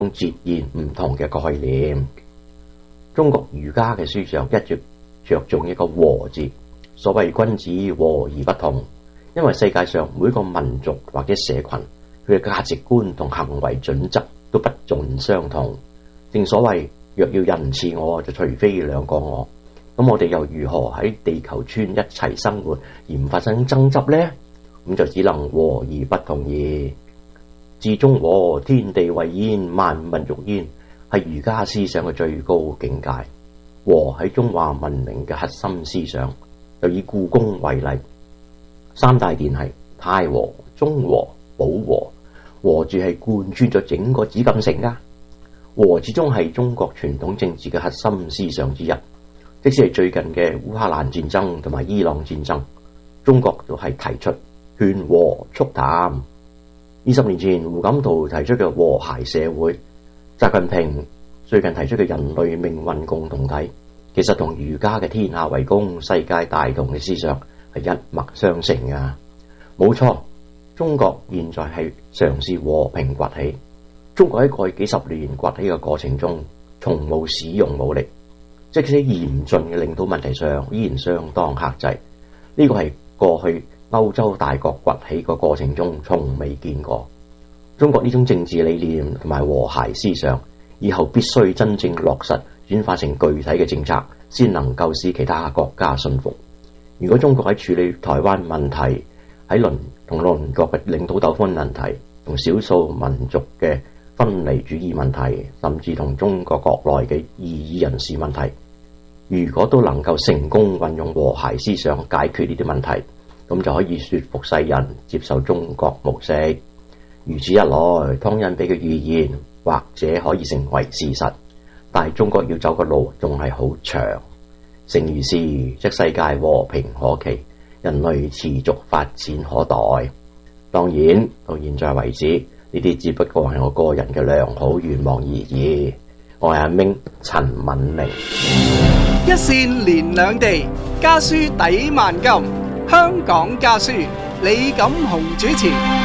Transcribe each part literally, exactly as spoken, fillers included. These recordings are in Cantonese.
截然唔同嘅概念。中國儒家嘅思想一直着重一個和字，所謂君子和而不同，因為世界上每個民族或者社群佢嘅價值觀同行為準則都不盡相同。正所謂若要人似我，就除非兩個我。咁我哋又如何喺地球村一齊生活而唔發生爭執呢？咁就只能和而不同矣。至中和，天地為焉，萬物育焉，係儒家思想嘅最高境界。和喺中華文明嘅核心思想。就以故宮為例，三大殿係太和、中和、保和，和字係貫穿咗整個紫禁城噶。和始終係中國傳統政治嘅核心思想之一。即使係最近嘅烏克蘭戰爭同埋伊朗戰爭，中國都係提出勸和促談。二十年前胡錦濤提出嘅和諧社會，習近平最近提出嘅人類命運共同體，其實同儒家嘅天下為公、世界大同嘅思想係一脈相承嘅。冇錯，中國現在係嘗試和平崛起。中國喺過去幾十年崛起嘅過程中，從冇使用武力，即使喺嚴峻嘅領土問題上，依然相當克制。呢個係過去歐洲大國崛起嘅過程中從未見過。中國呢種政治理念同埋和諧思想，以後必須真正落實，轉化成具體嘅政策，先能夠使其他國家信服。如果中國喺處理台灣問題，喺鄰同鄰國嘅領土糾紛問題，同少數民族嘅分離主義問題，甚至同中國國內嘅異議人士問題，如果都能夠成功運用和諧思想解決呢啲問題，咁就可以說服世人接受中國模式。如此一來，湯因比嘅預言或者可以成為事實。但係中國要走嘅路仲係好長，誠如是，則世界和平可期，人類持續發展可待。當然，到現在為止，呢啲只不過係我個人嘅良好願望而已。我係阿明陳敏明。 一線連兩地，家書抵萬金。香港家書，李錦雄主持。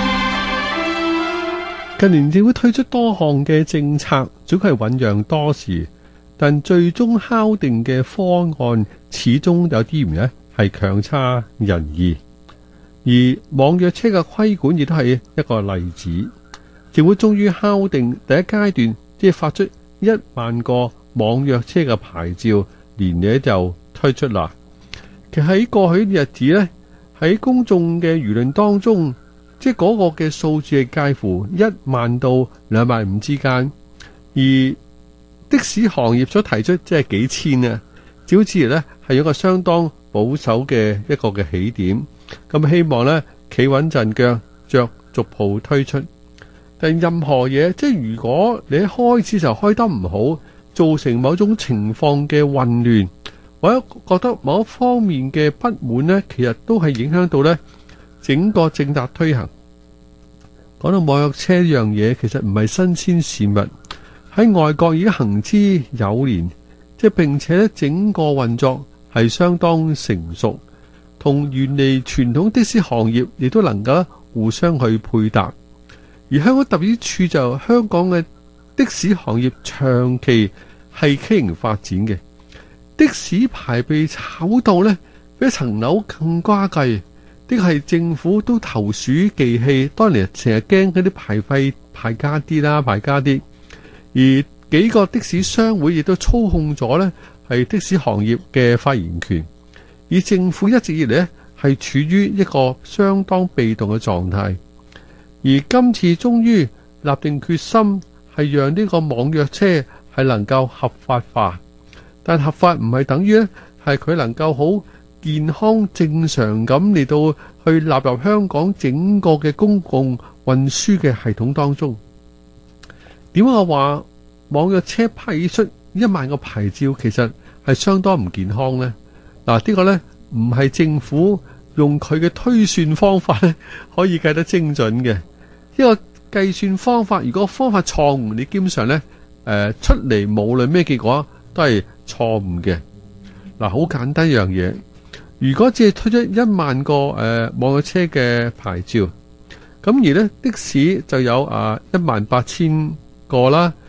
近年政府推出多項嘅政策，總係醞釀多時，但最終敲定嘅方案始終有啲唔呢係強差人意。而網約車嘅規管亦都係一個例子。政府終於敲定第一階段，即係發出一萬個網約車嘅牌照，年內就推出啦。其實喺過去嘅日子呢，喺公眾嘅輿論當中，即係嗰個嘅數字係介乎一萬到兩萬五之間，而的士行業所提出即係幾千啊，照之而咧係有一個相當保守嘅一個嘅起點，咁希望咧企穩陣腳，着逐步推出。但任何嘢，即係如果你一開始就開得唔好，造成某種情況嘅混亂，或者覺得某一方面嘅不滿咧，其實都係影響到咧整個政策推行。講到網約車呢樣嘢，其實唔係新鮮事物，喺外國已經行之有年，即係並且咧整個運作係相當成熟，同原嚟傳統的士行業亦都能夠互相去配搭。而香港特別之處就香港嘅的士行業長期係畸形發展嘅，的士牌被炒到呢比一層樓更加貴。的係政府都投鼠忌器，當年成日驚嗰啲牌費牌加啲啦，牌加啲。而幾個的士商會亦都操控咗呢係的士行業嘅發言權，而政府一直以嚟呢係處於一個相當被動嘅狀態。而今次終於立定決心，係讓呢個網約車係能夠合法化，但合法唔係等於呢係佢能夠好健康正常咁嚟到去納入香港整個嘅公共運輸嘅系統當中。點解我話網約車批出一萬個牌照其實係相當唔健康呢？嗱，呢個呢唔係政府用佢嘅推算方法咧可以計得精準嘅。呢個計算方法，如果方法錯誤，你基本上呢誒、呃、出嚟無論咩結果都係錯誤嘅。嗱，好簡單一樣嘢。如果只係推出一萬個誒、呃、網約車嘅牌照，咁而咧的士就有啊一萬八千個啦，